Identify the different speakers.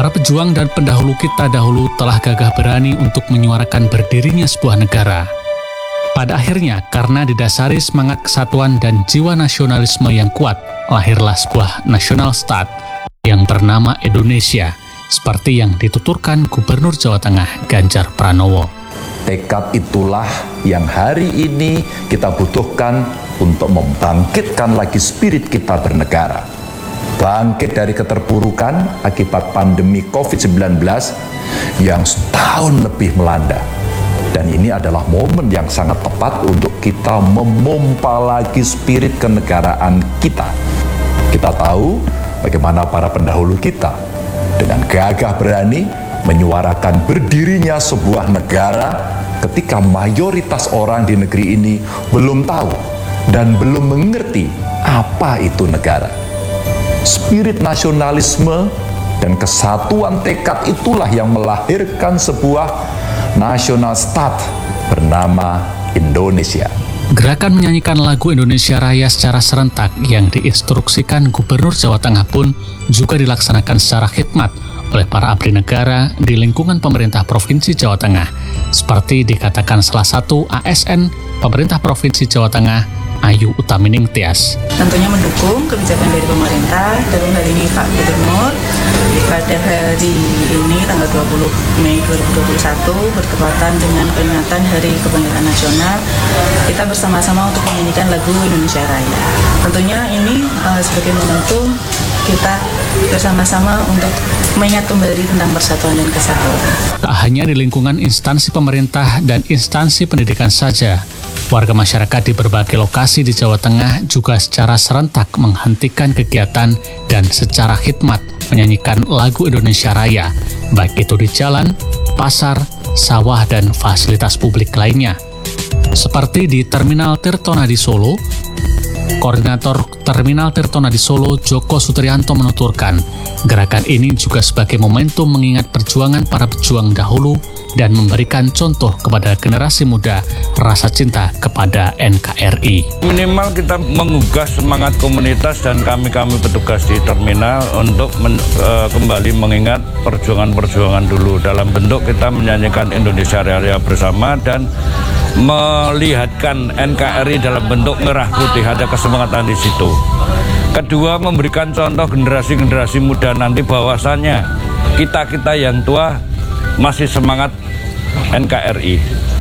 Speaker 1: Para pejuang dan pendahulu kita dahulu telah gagah berani untuk menyuarakan berdirinya sebuah negara. Pada akhirnya, karena didasari semangat kesatuan dan jiwa nasionalisme yang kuat, lahirlah sebuah national state yang bernama Indonesia, seperti yang dituturkan Gubernur Jawa Tengah Ganjar Pranowo.
Speaker 2: Tekad itulah yang hari ini kita butuhkan untuk membangkitkan lagi spirit kita bernegara. Bangkit dari keterpurukan akibat pandemi COVID-19 yang setahun lebih melanda. Dan ini adalah momen yang sangat tepat untuk kita memompa lagi spirit kenegaraan kita. Kita tahu bagaimana para pendahulu kita dengan gagah berani menyuarakan berdirinya sebuah negara ketika mayoritas orang di negeri ini belum tahu dan belum mengerti apa itu negara. Spirit nasionalisme dan kesatuan tekad itulah yang melahirkan sebuah national state bernama Indonesia.
Speaker 1: Gerakan menyanyikan lagu Indonesia Raya secara serentak yang diinstruksikan Gubernur Jawa Tengah pun juga dilaksanakan secara khidmat oleh para abdi negara di lingkungan pemerintah Provinsi Jawa Tengah, seperti dikatakan salah satu ASN pemerintah Provinsi Jawa Tengah, Ayu Utamining Tias.
Speaker 3: Tentunya mendukung kebijakan dari pemerintah, dalam hal ini Pak Gubernur. Pada hari ini tanggal 20 Mei 2021 bertepatan dengan peringatan Hari Kebangkitan Nasional, kita bersama-sama untuk menyanyikan lagu Indonesia Raya. Tentunya ini sebagai momentum kita bersama-sama untuk mengingat kembali tentang persatuan dan kesatuan.
Speaker 1: Tak hanya di lingkungan instansi pemerintah dan instansi pendidikan saja, warga masyarakat di berbagai lokasi di Jawa Tengah juga secara serentak menghentikan kegiatan dan secara khidmat menyanyikan lagu Indonesia Raya, baik itu di jalan, pasar, sawah, dan fasilitas publik lainnya. Seperti di Terminal Tirtonadi Solo, Koordinator Terminal Tirtonadi Solo, Joko Sutrianto menuturkan, gerakan ini juga sebagai momentum mengingat perjuangan para pejuang dahulu dan memberikan contoh kepada generasi muda rasa cinta kepada NKRI.
Speaker 4: Minimal kita menggugah semangat komunitas dan kami petugas di terminal untuk kembali mengingat perjuangan-perjuangan dulu dalam bentuk kita menyanyikan Indonesia Raya bersama dan melihatkan NKRI dalam bentuk merah putih, ada kesemangatan di situ. Kedua, memberikan contoh generasi-generasi muda nanti bahwasannya kita yang tua masih semangat NKRI.